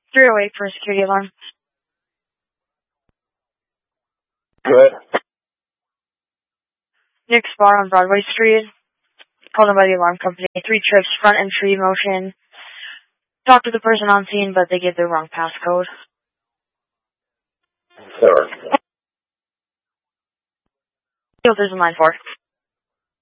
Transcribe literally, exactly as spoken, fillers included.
three oh eight for a security alarm. Good. Nick's Bar on Broadway Street. Called in by the alarm company. Three trips, front entry motion. Talked to the person on scene, but they gave the wrong passcode. Sir. Filters in line four.